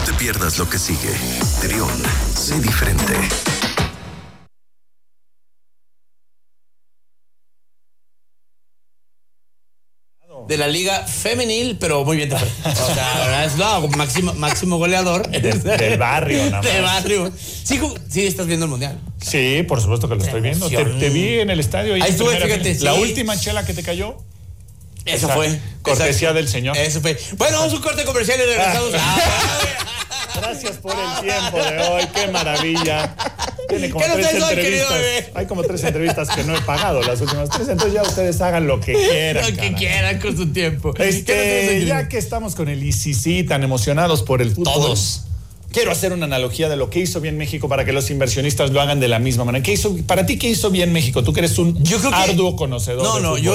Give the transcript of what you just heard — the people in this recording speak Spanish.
te pierdas lo que sigue. Trión, sé diferente. De la liga femenil, pero muy bien. O sea, la verdad es máximo goleador. Del barrio, nada más. Del barrio. Sí, estás viendo el mundial. Sí, por supuesto que lo estoy viendo. Te vi en el estadio. Ahí estuve, fíjate. La sí. última chela que te cayó. Eso fue. Cortesía del señor. Eso fue. Bueno, vamos a un corte comercial y regresamos. Gracias por el tiempo de hoy. Qué maravilla. Tiene como ¿Qué nos 3 traes hoy, querido entrevistas. bebé? Hay como 3 entrevistas que no he pagado, las últimas 3. Entonces ya ustedes hagan lo que quieran. Lo que quieran con su tiempo. Ya que estamos con el ICC tan emocionados por el fútbol. Todos. Quiero hacer una analogía de lo que hizo bien México para que los inversionistas lo hagan de la misma manera. Para ti, ¿qué hizo bien México? Tú que eres un arduo conocedor del fútbol.